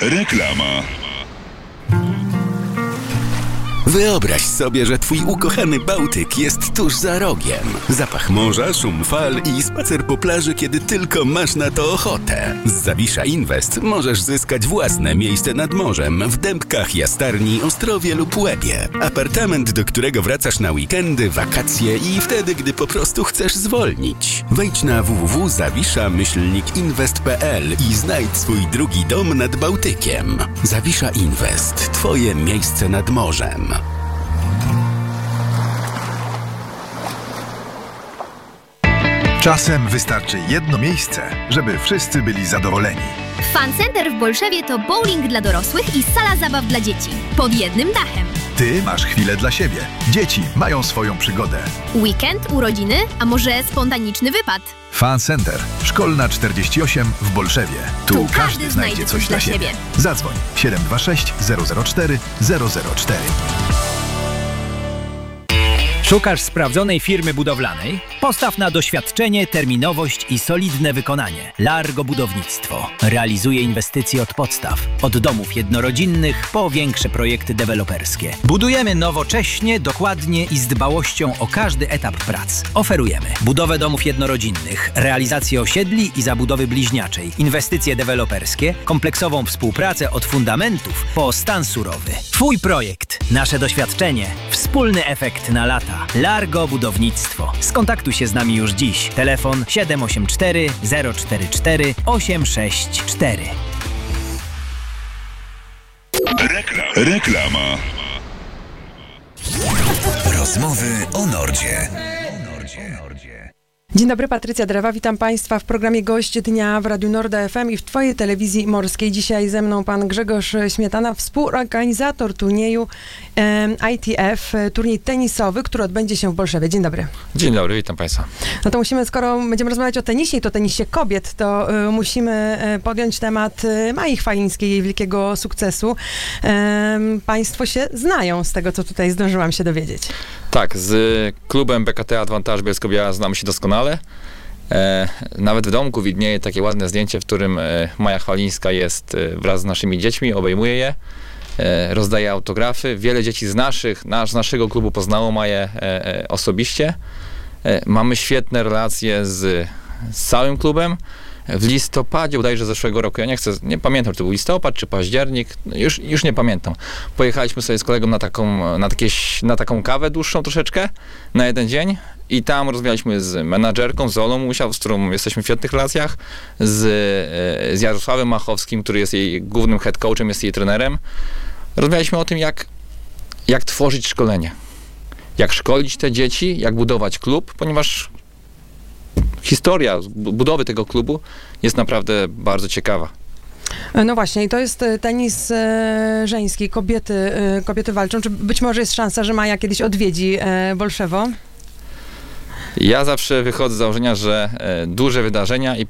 Reklama. Wyobraź sobie, że twój ukochany Bałtyk jest tuż za rogiem. Zapach morza, szum fal i spacer po plaży, kiedy tylko masz na to ochotę. Z Zawisza Invest możesz zyskać własne miejsce nad morzem w Dębkach, Jastarni, Ostrowie lub Łebie. Apartament, do którego wracasz na weekendy, wakacje i wtedy, gdy po prostu chcesz zwolnić. Wejdź na www.zawisza-invest.pl i znajdź swój drugi dom nad Bałtykiem. Zawisza Invest. Twoje miejsce nad morzem. Czasem wystarczy jedno miejsce, żeby wszyscy byli zadowoleni. Fun Center w Bolszewie to bowling dla dorosłych i sala zabaw dla dzieci. Pod jednym dachem. Ty masz chwilę dla siebie. Dzieci mają swoją przygodę. Weekend, urodziny, a może spontaniczny wypad? Fun Center. Szkolna 48 w Bolszewie. Tu każdy znajdzie coś dla siebie. Zadzwoń 726 004 004. Szukasz sprawdzonej firmy budowlanej? Postaw na doświadczenie, terminowość i solidne wykonanie. Largo Budownictwo realizuje inwestycje od podstaw. Od domów jednorodzinnych po większe projekty deweloperskie. Budujemy nowocześnie, dokładnie i z dbałością o każdy etap prac. Oferujemy budowę domów jednorodzinnych, realizację osiedli i zabudowy bliźniaczej, inwestycje deweloperskie, kompleksową współpracę od fundamentów po stan surowy. Twój projekt, nasze doświadczenie, wspólny efekt na lata. Largo Budownictwo. Skontaktuj się z nami już dziś. Telefon 784 044 864. Reklama. Rozmowy o Nordzie. Dzień dobry, Patrycja Drewa, witam Państwa w programie Gość Dnia w Radiu Norda FM i w Twojej telewizji morskiej. Dzisiaj ze mną pan Grzegorz Śmietana, współorganizator turnieju ITF, turniej tenisowy, który odbędzie się w Bolszewie. Dzień dobry. Dzień dobry, witam Państwa. No to musimy, skoro będziemy rozmawiać o tenisie i to tenisie kobiet, to musimy podjąć temat Mai Chwalińskiej, jej wielkiego sukcesu. Państwo się znają z tego, co tutaj zdążyłam się dowiedzieć. Tak, z klubem BKT Advantage Bielsko-Biała znamy się doskonale. Nawet w domku widnieje takie ładne zdjęcie, w którym Maja Chwalińska jest wraz z naszymi dziećmi, obejmuje je, rozdaje autografy. Wiele dzieci z naszego klubu poznało Maję osobiście. Mamy świetne relacje z całym klubem. W listopadzie bodajże zeszłego roku, nie pamiętam, czy to był listopad, czy październik, już nie pamiętam. Pojechaliśmy sobie z kolegą na taką kawę dłuższą troszeczkę, na jeden dzień i tam rozmawialiśmy z menadżerką, z Olą Musiał, z którą jesteśmy w świetnych relacjach, z Jarosławem Machowskim, który jest jej głównym head coachem, jest jej trenerem. Rozmawialiśmy o tym, jak tworzyć szkolenie, jak szkolić te dzieci, jak budować klub, ponieważ historia budowy tego klubu jest naprawdę bardzo ciekawa. No właśnie, i to jest tenis żeński. Kobiety walczą. Czy być może jest szansa, że Maja kiedyś odwiedzi Bolszewo? Ja zawsze wychodzę z założenia, że duże wydarzenia i